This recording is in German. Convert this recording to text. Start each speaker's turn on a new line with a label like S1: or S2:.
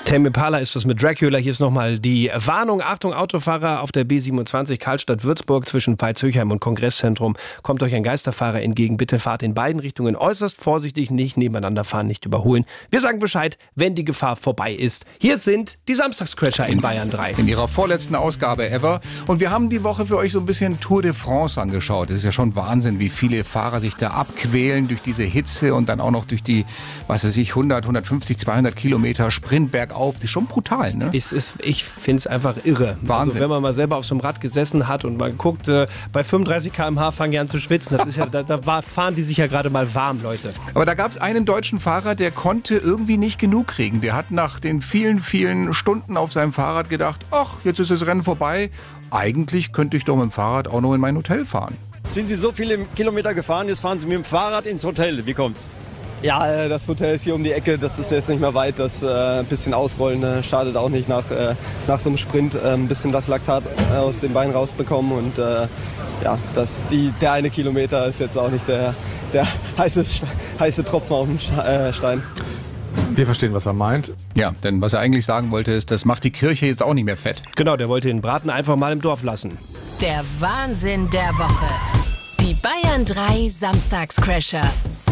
S1: Tame Impala ist das mit Dracula. Hier ist nochmal die Warnung. Achtung, Autofahrer auf der B27 Karlstadt-Würzburg zwischen Veitshöchheim und Kongresszentrum. Kommt euch ein Geisterfahrer entgegen. Bitte fahrt in beiden Richtungen äußerst vorsichtig, nicht nebeneinander fahren, nicht überholen. Wir sagen Bescheid, wenn die Gefahr vorbei ist. Hier sind die Samstagscrasher in Bayern 3.
S2: In ihrer vorletzten Ausgabe ever. Und wir haben die Woche für euch so ein bisschen Tour de France angeschaut. Es ist ja schon Wahnsinn, wie viele Fahrer sich da abquälen durch diese Hitze und dann auch noch durch die, 100, 150, 200 Kilometer Sprint bergauf. Das ist schon brutal, ne?
S1: Ich finde es einfach irre.
S2: Wahnsinn.
S1: Also wenn man mal selber auf so einem Rad gesessen hat und man guckt, bei 35 km/h fangen die an zu schwitzen. Das ist ja, fahren die sich ja gerade mal warm, Leute.
S2: Aber da gab es einen deutschen Fahrer, der konnte irgendwie nicht genug kriegen. Der hat nach den vielen, vielen Stunden auf seinem Fahrrad gedacht, ach, jetzt ist das Rennen vorbei. Eigentlich könnte ich doch mit dem Fahrrad auch noch in mein Hotel fahren.
S3: Sind Sie so viele Kilometer gefahren, jetzt fahren Sie mit dem Fahrrad ins Hotel. Wie kommt's?
S4: Ja, das Hotel ist hier um die Ecke, das ist jetzt nicht mehr weit, das ein bisschen ausrollen schadet auch nicht nach so einem Sprint, ein bisschen das Laktat aus den Beinen rausbekommen und der eine Kilometer ist jetzt auch nicht der heiße Tropfen auf dem Stein.
S5: Wir verstehen, was er meint.
S2: Ja, denn was er eigentlich sagen wollte, ist, das macht die Kirche jetzt auch nicht mehr fett.
S1: Genau, der wollte den Braten einfach mal im Dorf lassen.
S6: Der Wahnsinn der Woche. Die Bayern 3 Samstagscrasher.